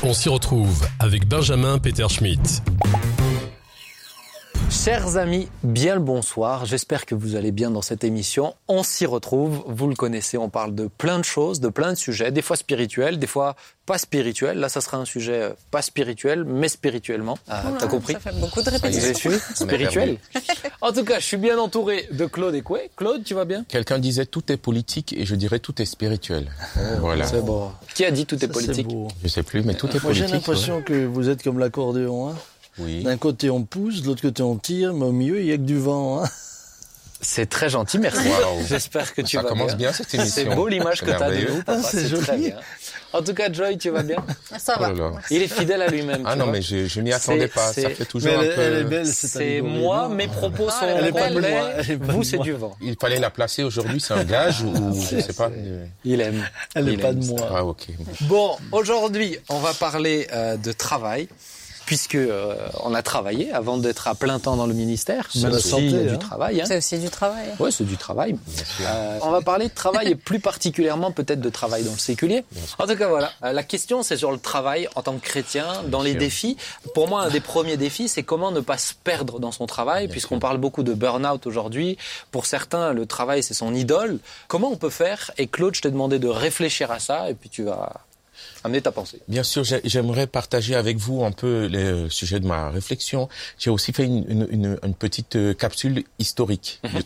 On s'y retrouve avec Benjamin Peter Schmitt. Chers amis, bien le bonsoir. J'espère que vous allez bien dans cette émission. On s'y retrouve, vous le connaissez, on parle de plein de choses, de plein de sujets, des fois spirituels, des fois pas spirituels. Là, ça sera un sujet pas spirituel, mais spirituellement. T'as compris ? Ça fait beaucoup de répétitions. Spirituel. En tout cas, je suis bien entouré de Claude Écoué. Claude, tu vas bien ? Quelqu'un disait tout est politique et je dirais tout est spirituel. Voilà. C'est bon. Qui a dit tout est politique ? Je sais plus, mais tout est Moi, politique. j'ai l'impression que vous êtes comme l'accordéon. Hein. Oui. D'un côté on pousse, de l'autre côté on tire, mais au milieu il n'y a que du vent. Hein. C'est très gentil, merci. Wow. J'espère que tu vas bien. Ça commence bien cette émission. C'est beau l'image que tu as de nous, papa. C'est joli. Très bien. En tout cas, Joy, tu vas bien ? Ça va. Oh là là. Il est fidèle à lui-même. Ah tu non, vois. mais je m'y attendais pas. Ça fait toujours Mais un peu... elle est belle, C'est moi, mes propos sont elle est pas de complets. moi, elle est pas Vous, de c'est moi. du vent. Il fallait la placer aujourd'hui, c'est un gage ou je sais pas. Il aime. Elle n'est Il pas aime de ça. moi. Ah ok. Bon, aujourd'hui, on va parler de travail, puisque on a travaillé avant d'être à plein temps dans le ministère. Mais la aussi santé, du hein. travail. Hein. C'est aussi du travail. Ouais, c'est du travail. On va parler de travail et plus particulièrement peut-être de travail dans le séculier. En tout cas, voilà. La question, c'est sur le travail en tant que chrétien, dans les sûr. défis. Pour moi, un des premiers défis, c'est comment ne pas se perdre dans son travail, puisqu'on parle beaucoup de burn-out aujourd'hui. Pour certains, le travail, c'est son idole. Comment on peut faire ? Et Claude, je t'ai demandé de réfléchir à ça, et puis tu vas amener ta pensée. Bien sûr, j'aimerais partager avec vous un peu le sujet de ma réflexion. J'ai aussi fait une petite capsule historique du